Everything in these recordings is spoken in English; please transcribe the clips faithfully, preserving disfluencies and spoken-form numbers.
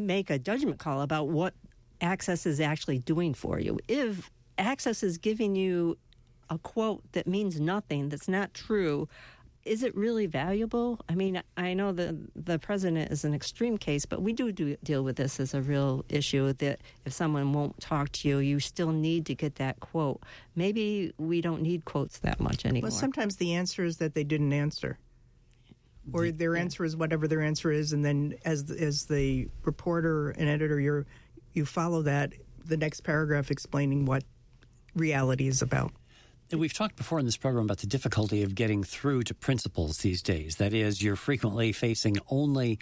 make a judgment call about what Access is actually doing for you. If Access is giving you a quote that means nothing, that's not true, is it really valuable? I mean, I know the the president is an extreme case, but we do, do deal with this as a real issue, that if someone won't talk to you, you still need to get that quote. Maybe we don't need quotes that much anymore. Well, sometimes the answer is that they didn't answer. Or the, their yeah. answer is whatever their answer is, and then as the, as the reporter and editor, you're, you follow that, the next paragraph explaining what reality is about. And we've talked before in this program about the difficulty of getting through to principals these days. That is, you're frequently facing only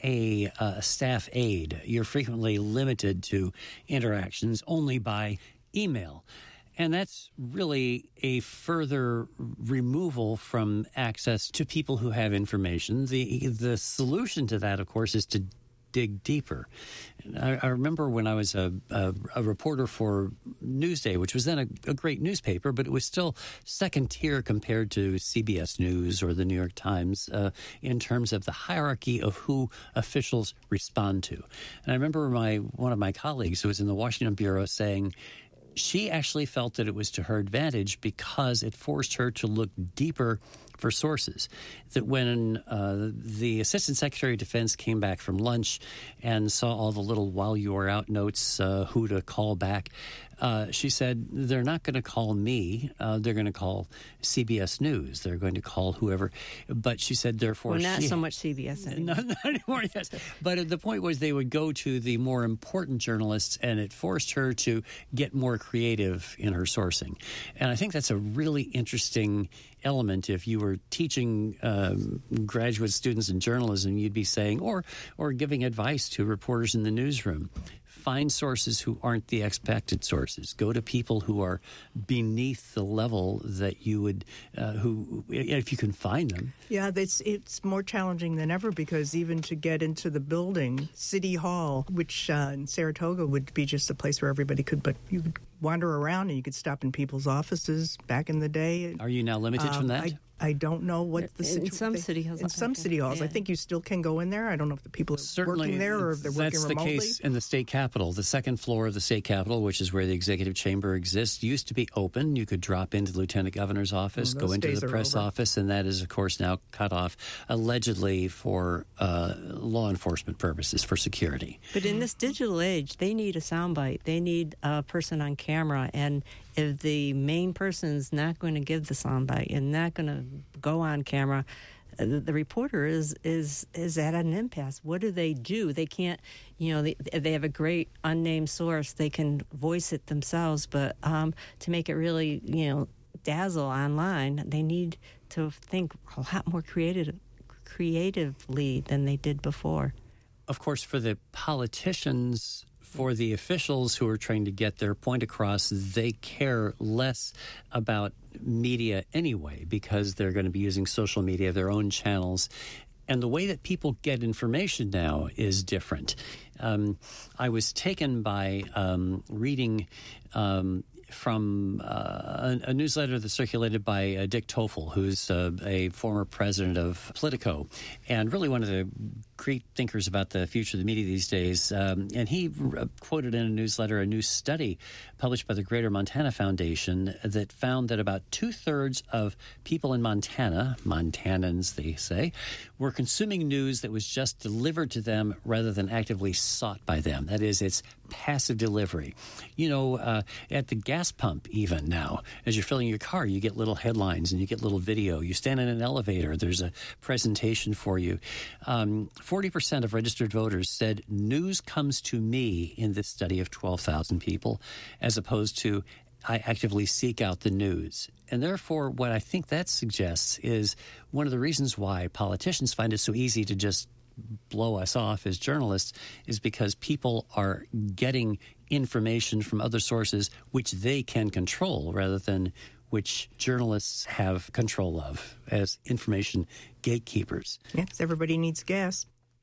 a uh, staff aide. You're frequently limited to interactions only by email. And that's really a further removal from access to people who have information. The the solution to that, of course, is to dig deeper. I, I remember when I was a, a, a reporter for Newsday, which was then a, a great newspaper, but it was still second tier compared to C B S News or the New York Times uh, in terms of the hierarchy of who officials respond to. And I remember my one of my colleagues who was in the Washington Bureau saying she actually felt that it was to her advantage because it forced her to look deeper for sources. That when uh, the Assistant Secretary of Defense came back from lunch and saw all the little while you were out notes, uh, who to call back, uh, she said, they're not going to call me. Uh, they're going to call C B S News. They're going to call whoever. But she said, therefore, well, not she, so much C B S anymore. No, not anymore, yes. But the point was they would go to the more important journalists, and it forced her to get more creative in her sourcing. And I think that's a really interesting element. If you were teaching um, graduate students in journalism, you'd be saying, or or giving advice to reporters in the newsroom, find sources who aren't the expected sources. Go to people who are beneath the level that you would, uh, who, if you can find them. Yeah, it's, it's more challenging than ever because even to get into the building, City Hall, which uh, in Saratoga would be just a place where everybody could, but you could wander around and you could stop in people's offices back in the day. Are you now limited um, from that? I, I don't know what the situation. In some they, city halls. In some okay. city halls. Yeah. I think you still can go in there. I don't know if the people are Certainly, working there or if they're working remotely. remotely. That's the case in the state capitol. The second floor of the state capitol, which is where the executive chamber exists, used to be open. You could drop into the lieutenant governor's office, well, go into the press over. office, and that is, of course, now cut off, allegedly for uh, law enforcement purposes, for security. But in this digital age, they need a soundbite. They need a person on camera, and if the main person's not going to give the soundbite and not going to go on camera, the, the reporter is is is at an impasse. What do they do? They can't, you know, they, they have a great unnamed source. They can voice it themselves, but um, to make it really, you know, dazzle online, they need to think a lot more creative, creatively than they did before. Of course, for the politicians, for the officials who are trying to get their point across, they care less about media anyway because they're going to be using social media, their own channels. And the way that people get information now is different. Um, I was taken by um, reading um, from uh, a, a newsletter that circulated by uh, Dick Toffel, who's uh, a former president of Politico, and really one of the great thinkers about the future of the media these days. Um, and he uh, quoted in a newsletter a new study published by the Greater Montana Foundation that found that about two-thirds of people in Montana, Montanans they say, were consuming news that was just delivered to them rather than actively sought by them. That is, it's passive delivery. You know, uh, at the gas pump even now, as you're filling your car, you get little headlines and you get little video. You stand in an elevator, there's a presentation for you. Um, forty percent of registered voters said news comes to me in this study of twelve thousand people, as opposed to I actively seek out the news. And therefore, what I think that suggests is one of the reasons why politicians find it so easy to just blow us off as journalists is because people are getting information from other sources which they can control rather than which journalists have control of as information gatekeepers. Yes, everybody needs gas.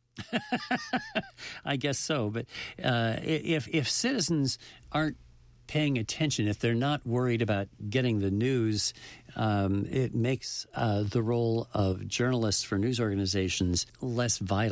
I guess so. But uh, if if citizens aren't paying attention, if they're not worried about getting the news, um, it makes uh, the role of journalists for news organizations less vital.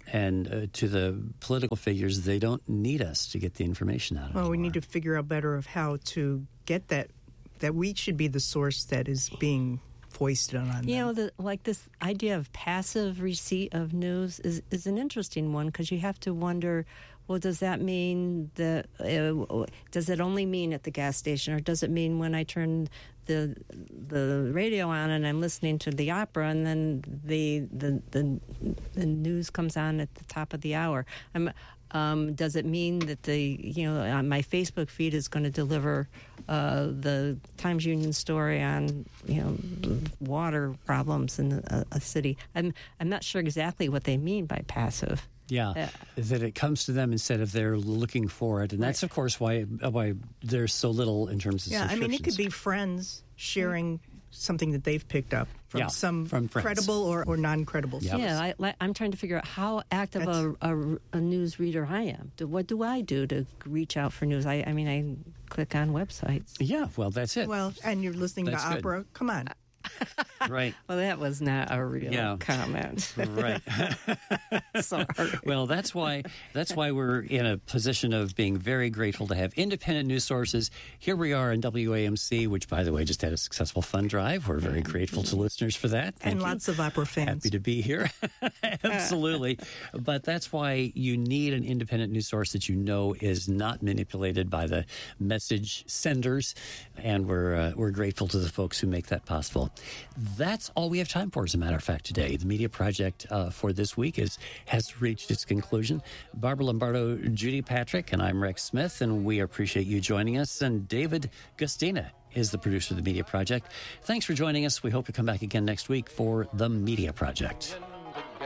And uh, to the political figures, they don't need us to get the information out. Well, anymore. we need to figure out better of how to get that, that we should be the source that is being foisted on them. You know, the, like this idea of passive receipt of news is, is an interesting one, because you have to wonder, well, does that mean that, uh, does it only mean at the gas station, or does it mean when I turn the the radio on and I'm listening to the opera, and then the the the, the news comes on at the top of the hour? I'm, um, does it mean that the you know on my Facebook feed is going to deliver uh, the Times Union story on you know water problems in a, a city? I'm I'm not sure exactly what they mean by passive. Yeah, Yeah. that it comes to them instead of they're looking for it, and that's of course why why there's so little in terms of Yeah, I mean, it could subscriptions. be friends sharing something that they've picked up from Yeah, some from friends. credible or, or non-credible Yeah. source. Yeah, I, like, I'm trying to figure out how active a, a, a news reader I am. Do, what do I do to reach out for news? I, I mean, I click on websites. Yeah, well, that's it. Well, and you're listening That's to good. opera. Come on. Right, Well, that was not a real Yeah. comment. right. Sorry. Well, that's why that's why we're in a position of being very grateful to have independent news sources. Here we are in W A M C, which, by the way, just had a successful fund drive. We're very grateful to listeners for that. Thank And you. lots of opera fans. Happy to be here. Absolutely. But that's why you need an independent news source that you know is not manipulated by the message senders. And we're uh, we're grateful to the folks who make that possible. That's all we have time for, as a matter of fact, today. The Media Project uh, for this week is has reached its conclusion. Barbara Lombardo, Judy Patrick, and I'm Rex Smith, and we appreciate you joining us. And David Gustina is the producer of The Media Project. Thanks for joining us. We hope to come back again next week for The Media Project.